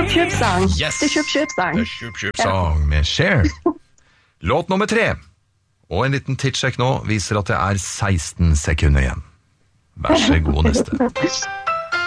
kjøp-kjøp-sang. Yes! Det er kjøp-kjøp-sang. Det er kjøp-kjøp-sang med Cher. Låt nummer 3. Og en liten tidssjekk nå viser at det er 16 sekunder igjen. Vær så god, neste.